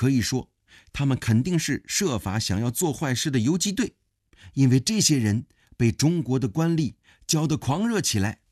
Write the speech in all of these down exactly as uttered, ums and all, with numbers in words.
可以说他们肯定是设法想要做坏事的游击队，因为这些人被中国的官吏教得狂热起来。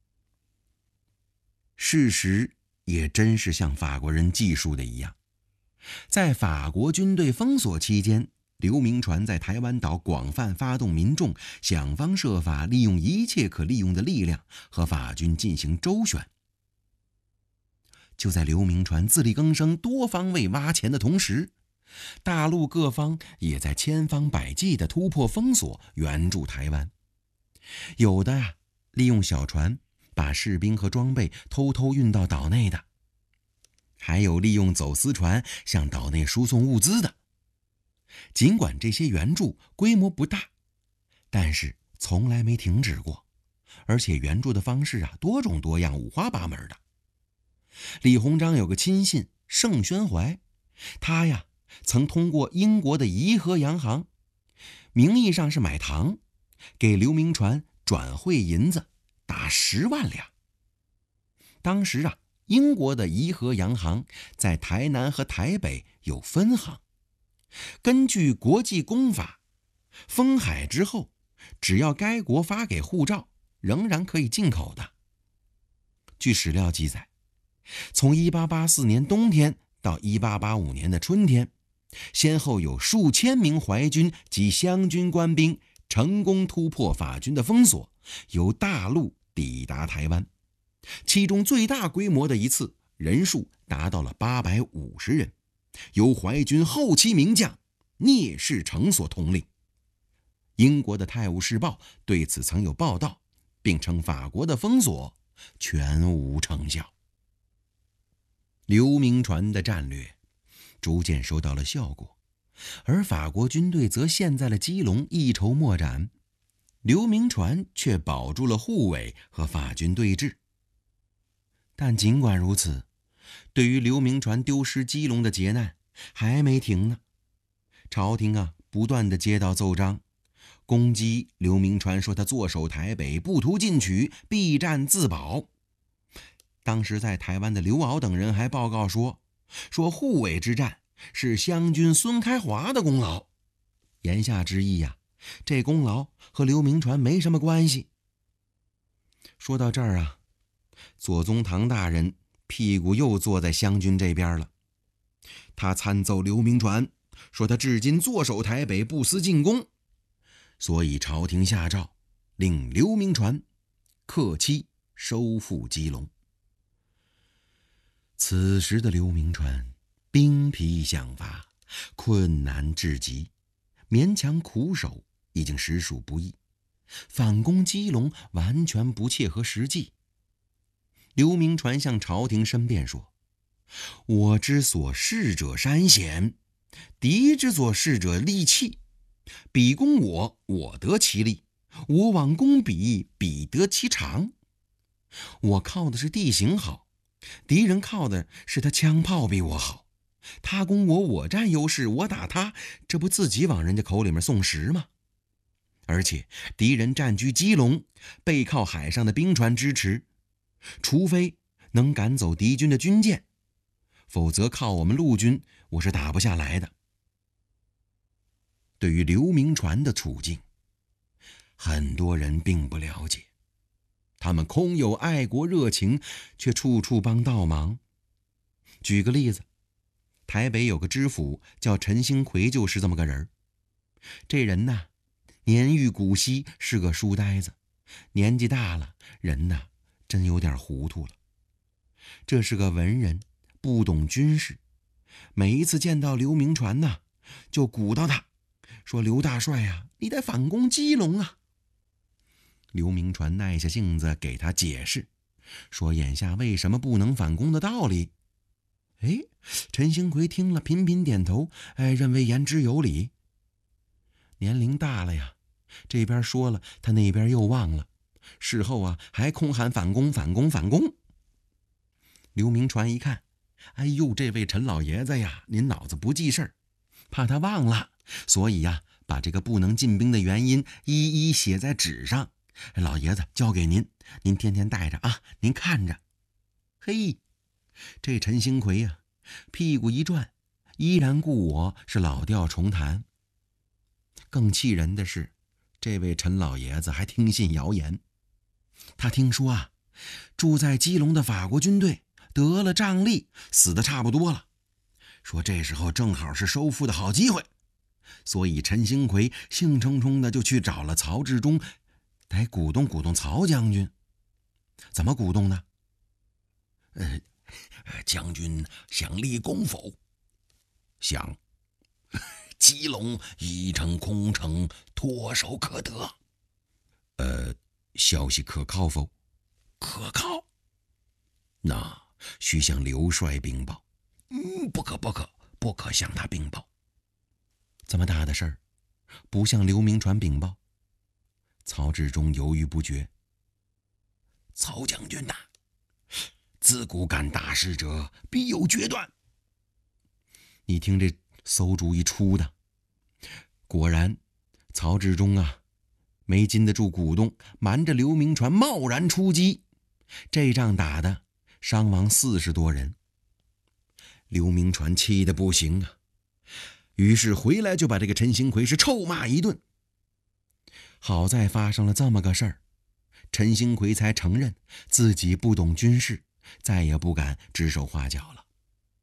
事实也真是像法国人记述的一样，在法国军队封锁期间，刘铭传在台湾岛广泛发动民众，想方设法利用一切可利用的力量和法军进行周旋。就在刘铭传自力更生、多方位挖潜的同时，大陆各方也在千方百计地突破封锁，援助台湾。有的啊，利用小船把士兵和装备偷偷运到岛内的，还有利用走私船向岛内输送物资的。尽管这些援助规模不大，但是从来没停止过，而且援助的方式啊多种多样、五花八门的。李鸿章有个亲信盛宣怀，他呀曾通过英国的怡和洋行，名义上是买糖，给刘铭传转汇银子达十万两。当时啊，英国的怡和洋行在台南和台北有分行。根据国际公法，封海之后，只要该国发给护照，仍然可以进口的。据史料记载，从一八八四年冬天到一八八五年的春天，先后有数千名淮军及湘军官兵成功突破法军的封锁，由大陆抵达台湾。其中最大规模的一次，人数达到了八百五十人，由淮军后期名将聂士成所统领。英国的《泰晤士报》对此曾有报道，并称法国的封锁全无成效。刘铭传的战略逐渐收到了效果，而法国军队则陷在了基隆，一筹莫展。刘铭传却保住了护卫和法军对峙。但尽管如此，对于刘铭传丢失基隆的劫难还没停呢。朝廷啊不断地接到奏章，攻击刘铭传，说他坐守台北，不图进取，避战自保。当时在台湾的刘骜等人还报告说，说护卫之战是湘军孙开华的功劳。言下之意呀、啊，这功劳和刘铭传没什么关系。说到这儿啊，左宗棠大人屁股又坐在湘军这边了。他参奏刘铭传，说他至今坐守台北，不思进攻，所以朝廷下诏令刘铭传克期收复基隆。此时的刘铭传兵疲饷乏，困难至极，勉强苦守已经实属不易，反攻基隆完全不切合实际。刘铭传向朝廷申辩说，我之所视者山险，敌之所视者利器，彼攻我，我得其利；我往攻彼，彼得其长。我靠的是地形好，敌人靠的是他枪炮比我好，他攻我，我占优势，我打他，这不自己往人家口里面送食吗？而且敌人占据基隆，背靠海上的兵船支持，除非能赶走敌军的军舰，否则靠我们陆军我是打不下来的。对于刘铭传的处境，很多人并不了解，他们空有爱国热情，却处处帮倒忙。举个例子，台北有个知府叫陈兴奎，就是这么个人。这人呐，年逾古稀，是个书呆子，年纪大了，人呐真有点糊涂了。这是个文人，不懂军事，每一次见到刘铭传呐，就鼓捣他，说刘大帅啊，你得反攻基隆啊。刘铭传耐下性子给他解释，说眼下为什么不能反攻的道理。哎，陈兴奎听了频频点头，哎，认为言之有理。年龄大了呀，这边说了，他那边又忘了，事后啊还空喊反攻反攻反攻。刘铭传一看，哎呦，这位陈老爷子呀，您脑子不记事儿，怕他忘了，所以呀把这个不能进兵的原因一一写在纸上，老爷子交给您，您天天带着啊，您看着。嘿，这陈兴奎呀、啊、屁股一转， 依然故我，是老调重弹。更气人的是，这位陈老爷子还听信谣言。他听说啊，住在基隆的法国军队得了瘴痢，死得差不多了，说这时候正好是收复的好机会，所以陈兴奎兴冲冲的就去找了曹志忠，得鼓动鼓动曹将军。怎么鼓动呢？呃，将军想立功否？想。基隆已成空城，唾手可得。呃，消息可靠否？可靠。那需向刘帅禀报。嗯，不可不可不可向他禀报。这么大的事儿，不向刘铭传禀报？曹志忠犹豫不决。曹将军呐、啊，自古干大事者必有决断。你听这馊主意出的，果然曹志忠啊没禁得住鼓动，瞒着刘铭传贸然出击，这仗打的伤亡四十多人。刘铭传气得不行啊，于是回来就把这个陈兴奎是臭骂一顿。好在发生了这么个事儿，陈兴奎才承认自己不懂军事，再也不敢指手画脚了。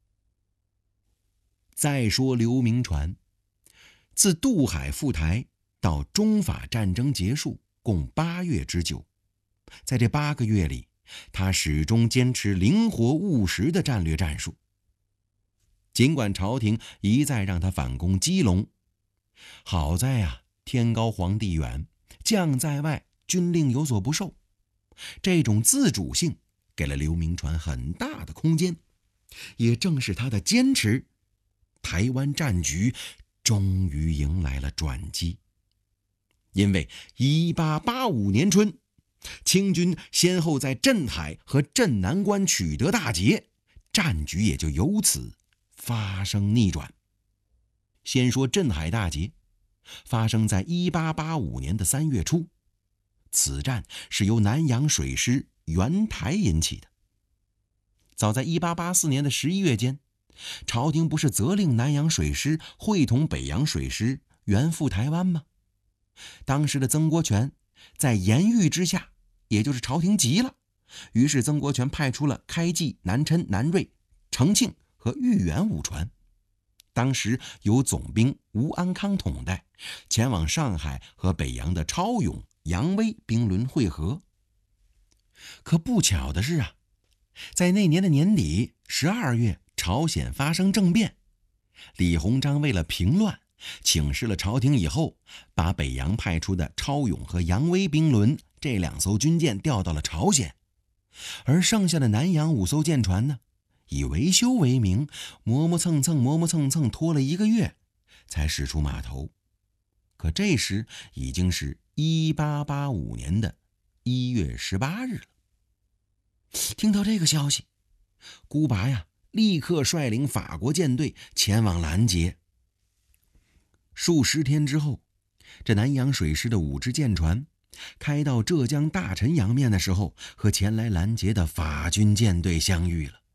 再说刘铭传，自渡海赴台到中法战争结束，共八月之久。在这八个月里，他始终坚持灵活务实的战略战术。尽管朝廷一再让他反攻基隆，好在啊，天高皇帝远，将在外，军令有所不受。这种自主性给了刘铭传很大的空间，也正是他的坚持，台湾战局终于迎来了转机。因为一八八五年春，清军先后在镇海和镇南关取得大捷，战局也就由此发生逆转。先说镇海大捷，发生在一八八五年的三月初，此战是由南洋水师袁台引起的。早在一八八四年的十一月间，朝廷不是责令南洋水师会同北洋水师援赴台湾吗？当时的曾国荃在言语之下，也就是朝廷急了，于是曾国荃派出了开济、南琛、南瑞、承庆和豫远五船，当时由总兵吴安康统带，前往上海和北洋的超勇、扬威兵轮会合。可不巧的是啊，在那年的年底十二月，朝鲜发生政变，李鸿章为了平乱，请示了朝廷以后，把北洋派出的超勇和扬威兵轮这两艘军舰调到了朝鲜，而剩下的南洋五艘舰船呢，以维修为名，磨磨蹭蹭磨磨蹭蹭拖了一个月才驶出码头。可这时已经是一八八五年的一月十八日了。听到这个消息，孤拔呀立刻率领法国舰队前往拦截。数十天之后，这南洋水师的五支舰船开到浙江大陈洋面的时候，和前来拦截的法军舰队相遇了。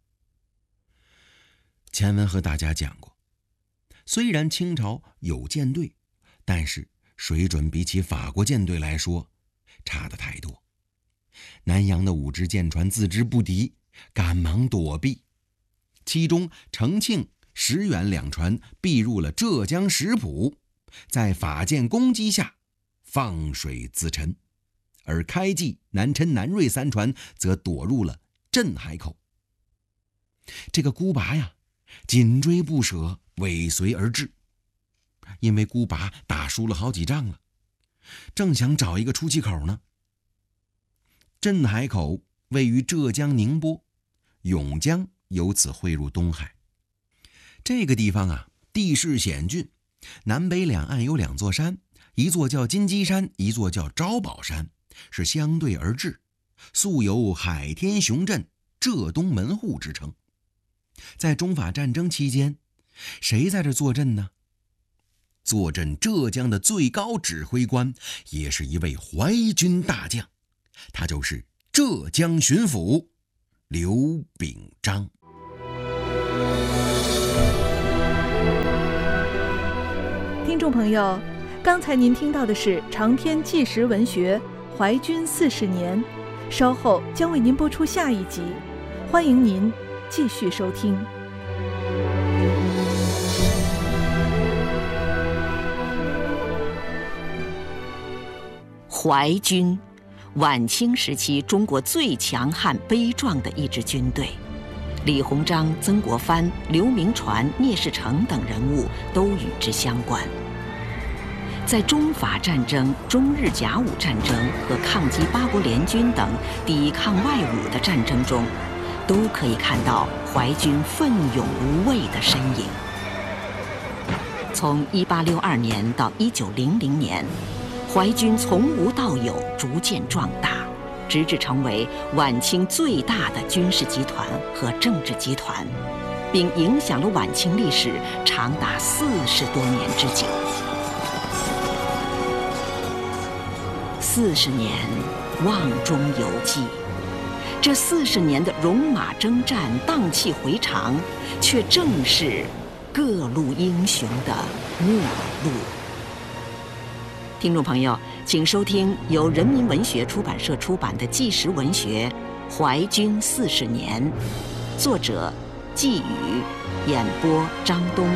前文和大家讲过，虽然清朝有舰队，但是水准比起法国舰队来说差得太多。南洋的五支舰船自知不敌，赶忙躲避，其中承庆、石远两船避入了浙江石浦，在法舰攻击下放水自沉，而开济、南琛、南瑞三船则躲入了镇海口。这个孤拔呀紧追不舍，尾随而至。因为孤拔打输了好几仗了，正想找一个出气口呢。镇海口位于浙江宁波，甬江由此汇入东海。这个地方啊，地势险峻，南北两岸有两座山，一座叫金鸡山，一座叫招宝山，是相对而治，素有海天雄镇、浙东门户之称。在中法战争期间，谁在这坐镇呢？坐镇浙江的最高指挥官，也是一位淮军大将，他就是浙江巡抚刘秉章。 众朋友，刚才您听到的是长篇纪实文学《淮军四十年》，稍后将为您播出下一集，欢迎您继续收听。 淮军，晚清时期中国最强悍悲壮的一支军队，李鸿章、曾国藩、刘铭传、聂士成等人物都与之相关。在中法战争、中日甲午战争和抗击八国联军等抵抗外侮的战争中，都可以看到淮军奋勇无畏的身影。从一八六二年到一九零零年，淮军从无到有，逐渐壮大，直至成为晚清最大的军事集团和政治集团，并影响了晚清历史长达四十多年之久。四十年，瓮中有记。这四十年的戎马征战、荡气回肠，却正是各路英雄的末路。听众朋友，请收听由人民文学出版社出版的纪实文学《淮军四十年》，作者季宇，演播张东。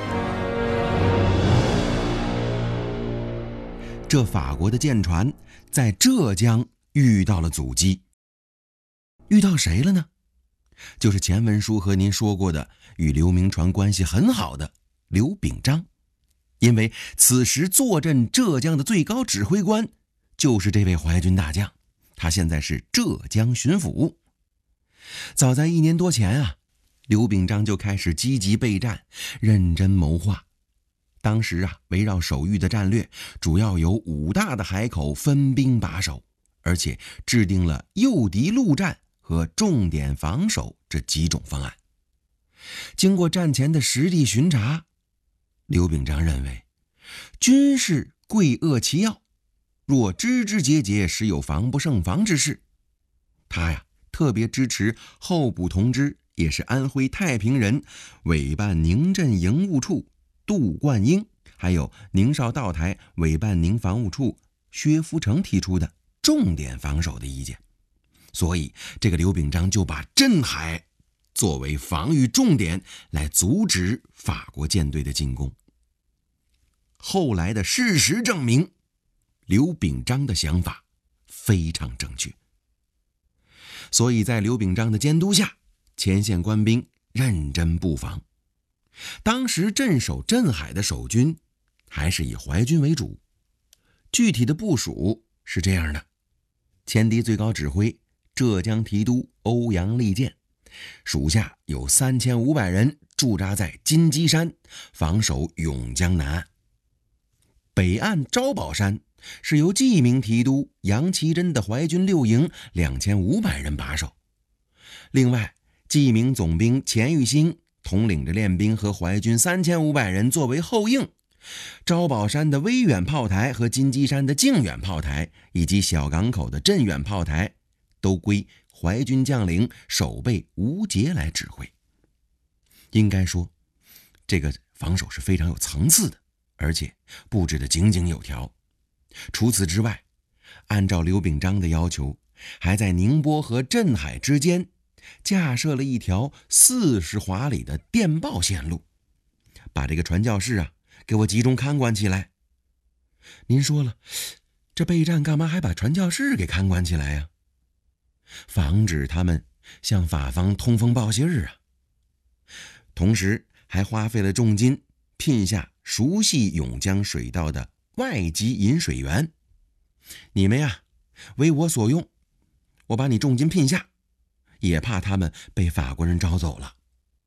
这法国的舰船在浙江遇到了阻击，遇到谁了呢？就是前文书和您说过的与刘铭传关系很好的刘秉章。因为此时坐镇浙江的最高指挥官就是这位淮军大将，他现在是浙江巡抚。早在一年多前啊，刘秉章就开始积极备战，认真谋划。当时啊，围绕守御的战略主要有五大的海口分兵把守，而且制定了诱敌陆战和重点防守这几种方案。经过战前的实地巡查，刘秉章认为，军事贵扼其要，若枝枝节节，实有防不胜防之势。他呀，特别支持候补同知，也是安徽太平人，委办宁镇营务处杜冠英，还有宁绍道台委办宁防务处薛福成提出的重点防守的意见。所以这个刘秉章就把镇海作为防御重点，来阻止法国舰队的进攻。后来的事实证明，刘秉章的想法非常正确。所以在刘秉章的监督下，前线官兵认真布防。当时镇守镇海的守军还是以淮军为主。具体的部署是这样的：前敌最高指挥浙江提督欧阳立建，属下有三千五百人驻扎在金鸡山，防守永江南岸。北岸招宝山是由纪明提督杨其珍的淮军六营两千五百人把守。另外，纪明总兵钱玉兴统领着练兵和淮军三千五百人作为后应。招宝山的威远炮台和金鸡山的靖远炮台以及小港口的镇远炮台都归淮军将领守备吴杰来指挥。应该说，这个防守是非常有层次的，而且布置得井井有条。除此之外，按照刘秉章的要求，还在宁波和镇海之间架设了一条四十华里的电报线路，把这个传教士啊给我集中看管起来。您说了，这备战干嘛还把传教士给看管起来呀？防止他们向法方通风报信儿啊。同时还花费了重金聘下熟悉永江水道的外籍引水员。你们呀，为我所用，我把你重金聘下，也怕他们被法国人招走了。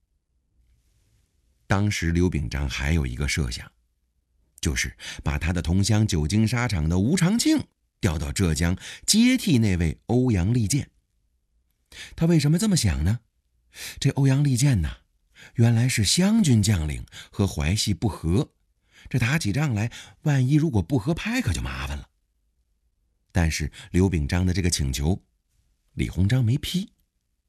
当时刘秉章还有一个设想，就是把他的同乡久经沙场的吴长庆调到浙江接替那位欧阳立建。他为什么这么想呢？这欧阳立建呢，原来是湘军将领，和淮系不和，这打起仗来，万一如果不合拍，可就麻烦了。但是刘秉章的这个请求，李鸿章没批。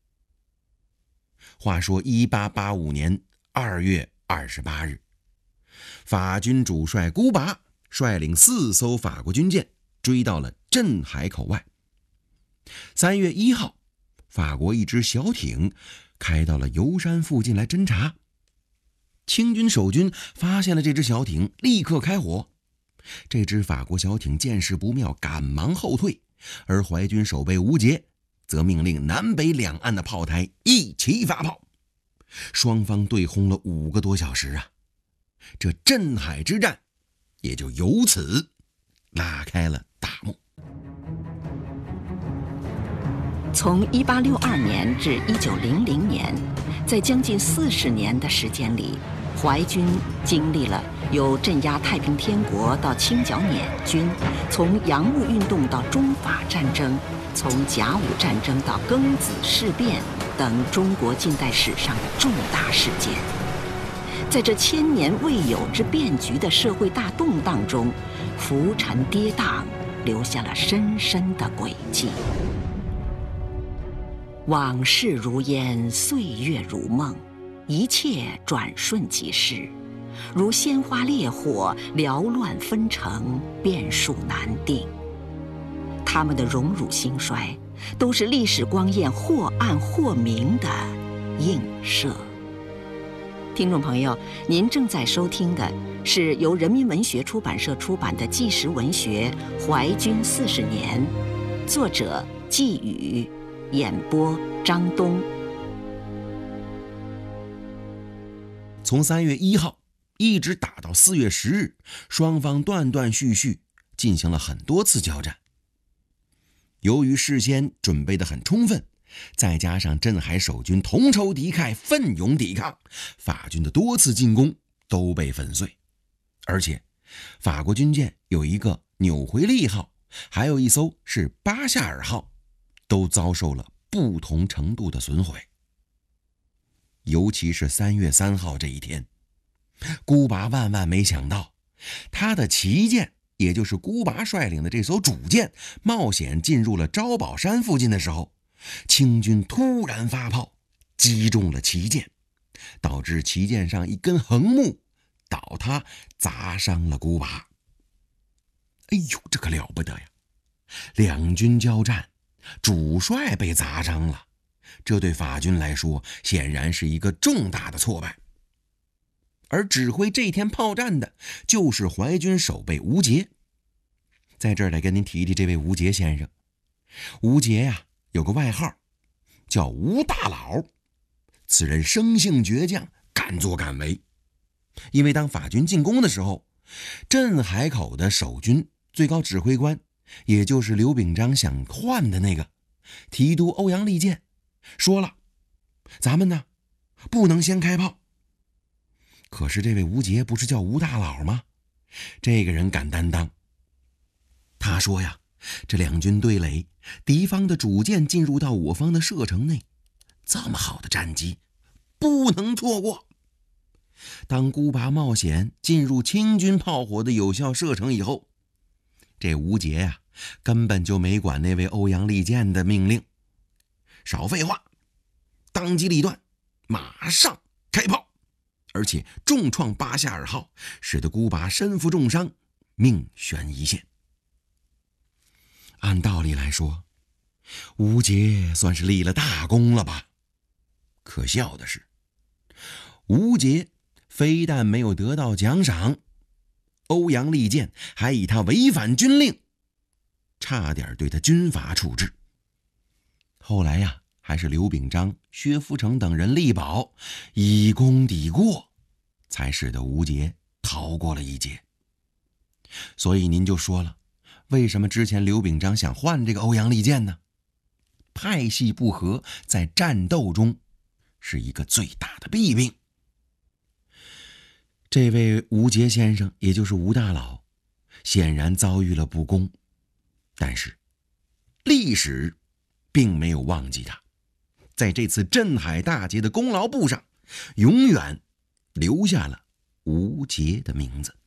话说一八八五年二月二十八日， 法军主帅孤拔率领四艘法国军舰追到了镇海口外。三月一号，法国一支小艇开到了油山附近来侦察。清军守军发现了这支小艇，立刻开火。这支法国小艇见势不妙，赶忙后退，而淮军守备吴杰则命令南北两岸的炮台一起发炮。双方对轰了五个多小时啊，这镇海之战也就由此拉开了大幕。 从一八六二年至一九零零年，在将近四十年的时间里，淮军经历了由镇压太平天国到清剿捻军，从洋务运动到中法战争，从甲午战争到庚子事变等中国近代史上的重大事件。在这千年未有之变局的社会大动荡中，浮沉跌宕，留下了深深的轨迹。往事如烟，岁月如梦，一切转瞬即逝，如鲜花烈火，缭乱纷呈，变数难定。他们的荣辱兴衰，都是历史光焰或暗或明的映射。听众朋友，您正在收听的是由人民文学出版社出版的纪实文学《淮军四十年》，作者季宇，演播张东。 从三月一号一直打到四月十日，双方断断续续进行了很多次交战。由于事先准备得很充分，再加上镇海守军同仇敌忾，奋勇抵抗，法军的多次进攻都被粉碎。而且法国军舰有一个纽回利号，还有一艘是巴夏尔号，都遭受了不同程度的损毁。尤其是三月三号这一天，孤拔万万没想到，他的旗舰，也就是孤拔率领的这艘主舰冒险进入了招宝山附近的时候，清军突然发炮击中了旗舰，导致旗舰上一根横木倒塌，砸伤了孤拔。哎呦，这可了不得呀！两军交战，主帅被砸伤了，这对法军来说显然是一个重大的挫败。而指挥这天炮战的就是淮军守备吴杰。在这儿来跟您提提这位吴杰先生。吴杰呀、啊，有个外号叫吴大佬，此人生性倔强，敢作敢为。因为当法军进攻的时候，镇海口的守军最高指挥官，也就是刘秉章想换的那个提督欧阳立建说了，咱们呢不能先开炮。可是这位吴杰不是叫吴大佬吗？这个人敢担当。他说呀，这两军对垒，敌方的主舰进入到我方的射程内，这么好的战机不能错过。当孤拔冒险进入清军炮火的有效射程以后，这吴杰呀、啊、根本就没管那位欧阳立建的命令，少废话，当机立断，马上开炮，而且重创巴夏尔号，使得孤拔身负重伤，命悬一线。按道理来说，吴杰算是立了大功了吧？可笑的是，吴杰非但没有得到奖赏，欧阳立建还以他违反军令，差点对他军法处置。后来呀、啊，还是刘秉章、薛福成等人力保，以功抵过，才使得吴杰逃过了一劫。所以您就说了，为什么之前刘秉章想换这个欧阳立建呢？派系不合在战斗中是一个最大的弊病。这位吴杰先生，也就是吴大佬，显然遭遇了不公，但是历史并没有忘记他，在这次镇海大捷的功劳簿上永远留下了吴杰的名字。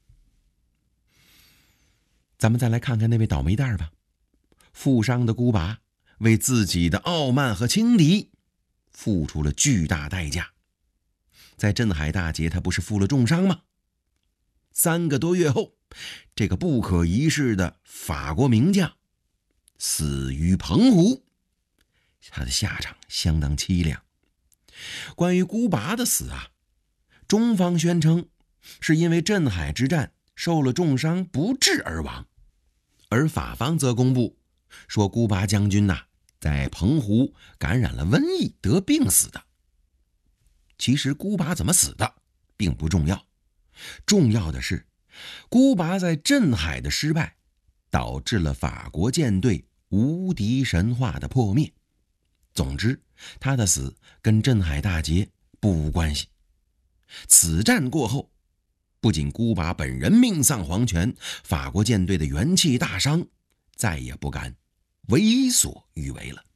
咱们再来看看那位倒霉蛋吧。负伤的孤拔为自己的傲慢和轻敌付出了巨大代价。在镇海大捷他不是负了重伤吗？ 三个多月后，这个不可一世的法国名将死于澎湖，他的下场相当凄凉。关于孤拔的死啊，中方宣称是因为镇海之战受了重伤不治而亡，而法方则公布说孤拔将军呐、啊、在澎湖感染了瘟疫得病死的。其实孤拔怎么死的并不重要，重要的是孤拔在镇海的失败导致了法国舰队无敌神话的破灭。总之，他的死跟镇海大捷不无关系。此战过后，不仅孤拔本人命丧黄泉，法国舰队的元气大伤，再也不敢为所欲为了。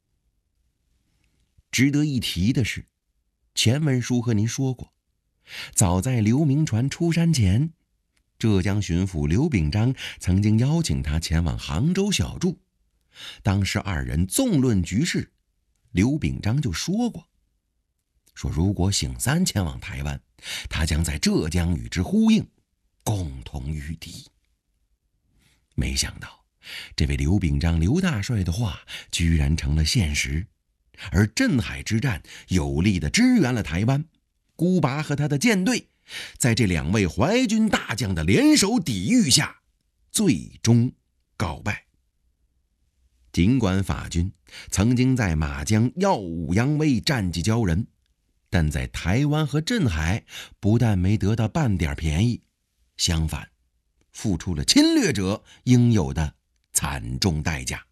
值得一提的是，前文书和您说过，早在刘铭传出山前，浙江巡抚刘秉章曾经邀请他前往杭州小住。当时二人纵论局势，刘秉章就说过，说如果醒三前往台湾，他将在浙江与之呼应，共同御敌。没想到这位刘秉章刘大帅的话居然成了现实，而镇海之战有力地支援了台湾。孤拔和他的舰队在这两位淮军大将的联手抵御下，最终告败。尽管法军曾经在马江耀武扬威，战绩骄人，但在台湾和镇海不但没得到半点便宜，相反付出了侵略者应有的惨重代价。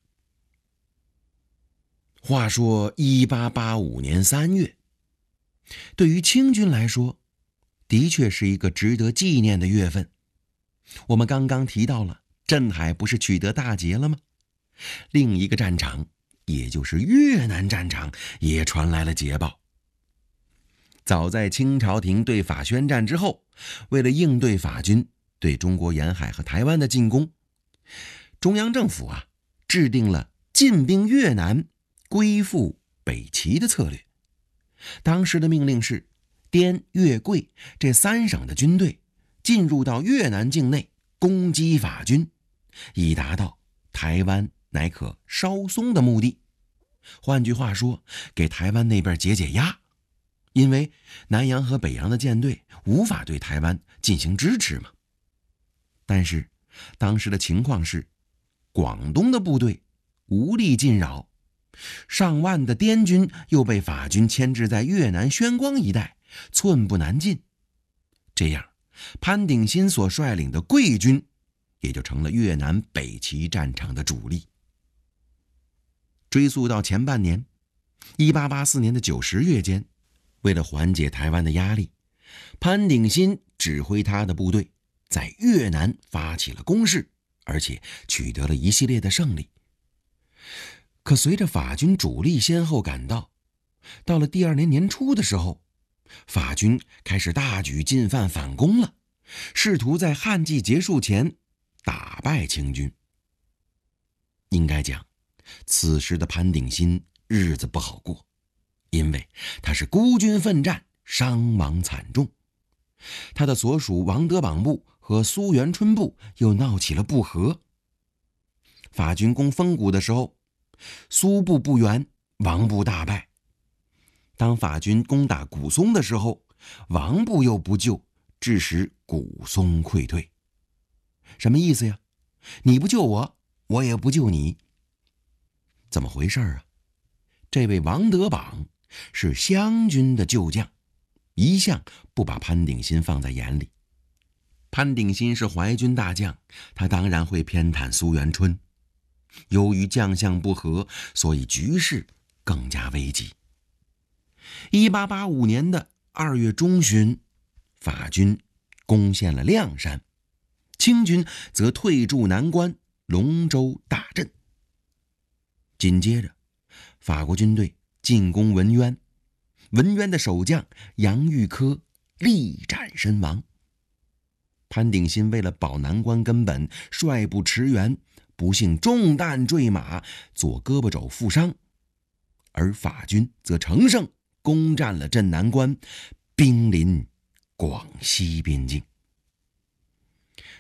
话说一八八五年三月，对于清军来说的确是一个值得纪念的月份。我们刚刚提到了镇海不是取得大捷了吗？另一个战场，也就是越南战场，也传来了捷报。早在清朝廷对法宣战之后，为了应对法军对中国沿海和台湾的进攻，中央政府啊制定了进兵越南、归附北齐的策略。当时的命令是，滇越贵这三省的军队进入到越南境内攻击法军，以达到台湾乃可稍松的目的。换句话说，给台湾那边解解压，因为南洋和北洋的舰队无法对台湾进行支持嘛。但是当时的情况是，广东的部队无力进扰，上万的滇军又被法军牵制在越南宣光一带，寸步难进。这样，潘鼎新所率领的桂军也就成了越南北齐战场的主力。追溯到前半年，一八八四年的九十月间，为了缓解台湾的压力，潘鼎新指挥他的部队在越南发起了攻势，而且取得了一系列的胜利。可随着法军主力先后赶到，到了第二年年初的时候，法军开始大举进犯反攻了，试图在旱季结束前打败清军。应该讲，此时的潘鼎新日子不好过，因为他是孤军奋战，伤亡惨重。他的所属王德榜部和苏元春部又闹起了不和。法军攻丰谷的时候，苏部不援，王部大败。当法军攻打古松的时候，王部又不救，致使古松溃退。什么意思呀？你不救我，我也不救你。怎么回事啊？这位王德榜是湘军的旧将，一向不把潘鼎新放在眼里。潘鼎新是淮军大将，他当然会偏袒苏元春。由于将相不和，所以局势更加危急。一八八五年的二月中旬，法军攻陷了亮山，清军则退驻南关、龙州大镇。紧接着，法国军队进攻文渊，文渊的守将杨玉科力斩身亡。潘鼎新为了保南关根本，率部驰援，不幸中弹坠马，左胳膊肘负伤，而法军则乘胜攻占了镇南关，兵临广西边境。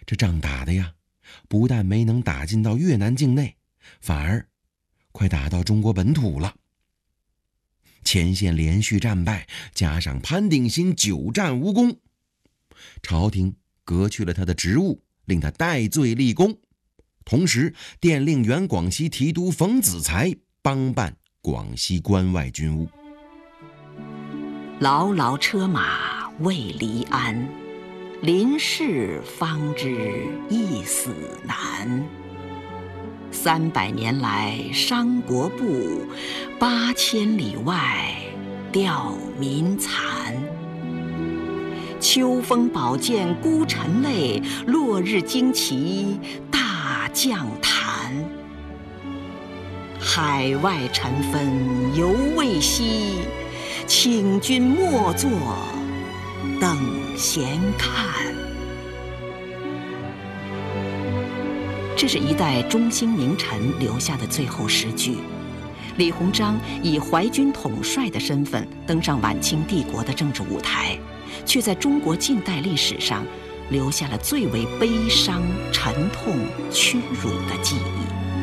这仗打的呀，不但没能打进到越南境内，反而快打到中国本土了。前线连续战败，加上潘鼎新久战无功，朝廷革去了他的职务，令他戴罪立功，同时电令原广西提督冯子材帮办广西关外军务。 牢牢车马未离鞍，临事方知一死难。三百年来伤国不，八千里外吊民残。秋风宝剑孤臣泪，落日旌旗大将坛。海外尘纷犹未息，请君莫作等闲看。这是一代中兴名臣留下的最后诗句。李鸿章以淮军统帅的身份登上晚清帝国的政治舞台，却在中国近代历史上留下了最为悲伤、沉痛、屈辱的记忆。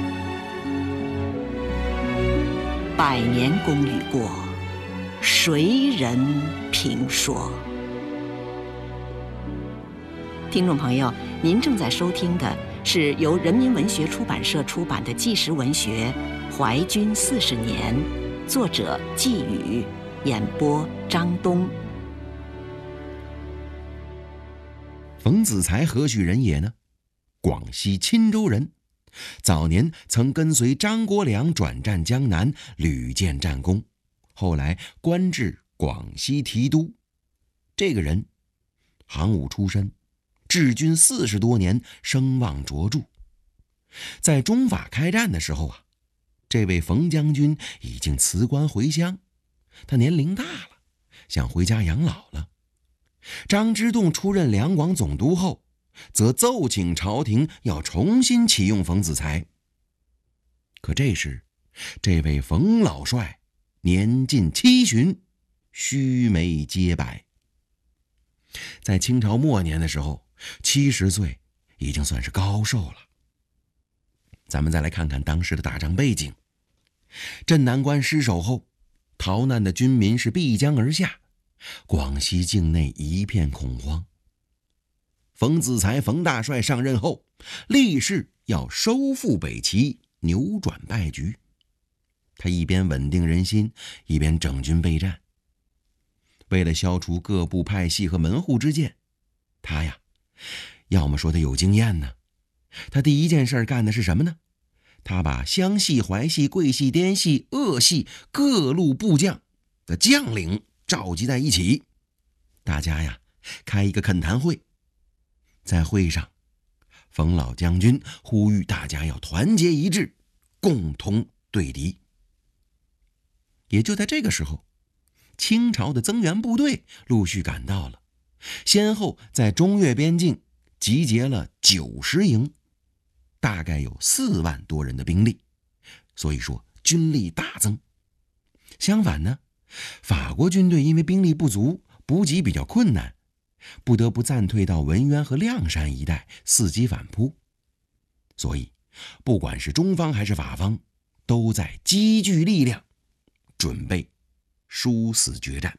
百年功与过，谁人评说？听众朋友，您正在收听的是由人民文学出版社出版的纪实文学《淮军四十年》，作者季宇，演播张东。 冯子材何许人也呢？广西钦州人，早年曾跟随张国良转战江南，屡建战功，后来官至广西提督。这个人行伍出身，治军四十多年，声望卓著。在中法开战的时候啊，这位冯将军已经辞官回乡，他年龄大了，想回家养老了。张之洞出任两广总督后，则奏请朝廷要重新启用冯子材。可这时，这位冯老帅年近七旬，须眉皆白。在清朝末年的时候，七十岁已经算是高寿了。咱们再来看看当时的打仗背景。镇南关失守后，逃难的军民是必江而下，广西境内一片恐慌。冯子材冯大帅上任后，立誓要收复北齐，扭转败局。他一边稳定人心，一边整军备战。为了消除各部派系和门户之见，他呀，要么说他有经验呢。他第一件事干的是什么呢？他把湘系、淮系、桂系、滇系、鄂系各路部将的将领召集在一起，大家呀开一个恳谈会。在会上，冯老将军呼吁大家要团结一致，共同对敌。也就在这个时候，清朝的增援部队陆续赶到了，先后在中越边境集结了九十营，大概有四万多人的兵力，所以说军力大增。相反呢，法国军队因为兵力不足，补给比较困难，不得不暂退到文渊和谅山一带，伺机反扑。所以不管是中方还是法方，都在积聚力量，准备殊死决战。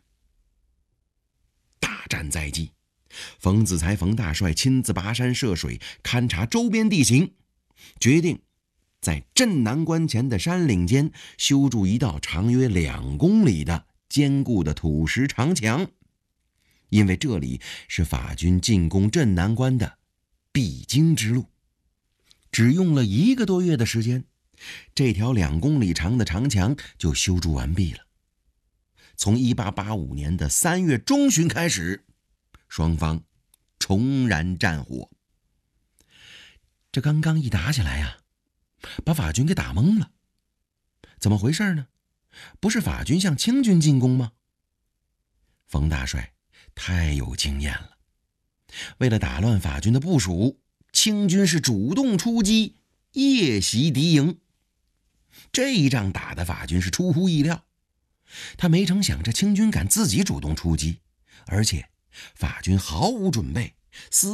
大战在即，冯子材冯大帅亲自跋山涉水，勘察周边地形，决定在镇南关前的山岭间修筑一道长约两公里的坚固的土石长墙，因为这里是法军进攻镇南关的必经之路。只用了一个多月的时间，这条两公里长的长墙就修筑完毕了。从一八八五年的三月中旬开始，双方重燃战火。这刚刚一打起来呀、啊，把法军给打懵了。怎么回事呢？不是法军向清军进攻吗？冯大帅太有经验了，为了打乱法军的部署，清军是主动出击，夜袭敌营。这一仗打的法军是出乎意料，他没成想这清军敢自己主动出击，而且法军毫无准备，丝